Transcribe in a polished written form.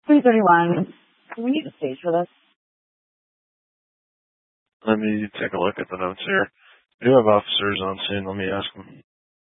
331. Do we need a stage for this? Let me take a look at the notes here. We do have officers on scene. Let me ask them.